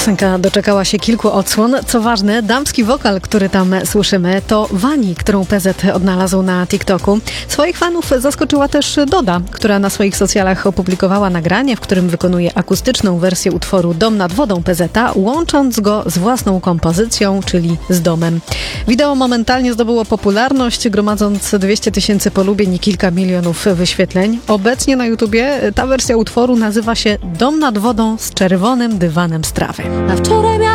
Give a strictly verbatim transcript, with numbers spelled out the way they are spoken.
Piosenka doczekała się kilku odsłon. Co ważne, damski wokal, który tam słyszymy, to Wani, którą P Z odnalazł na TikToku. Swoich fanów zaskoczyła też Doda, która na swoich socjalach opublikowała nagranie, w którym wykonuje akustyczną wersję utworu Dom nad wodą P Z, łącząc go z własną kompozycją, czyli z domem. Wideo momentalnie zdobyło popularność, gromadząc dwieście tysięcy polubień i kilka milionów wyświetleń. Obecnie na YouTubie ta wersja utworu nazywa się Dom nad wodą z czerwonym dywanem z trawy. A wczoraj